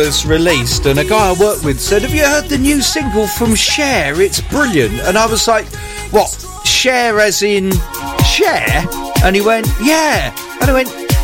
was released, and a guy I work with said, "Have you heard the new single from Cher? It's brilliant." And I was like, "What? Cher as in Cher?" And he went, "Yeah." And I went,